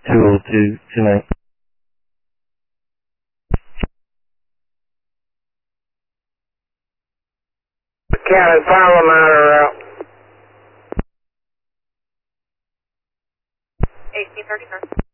202 tonight. Cannon, follow them out or out. 1830, sir.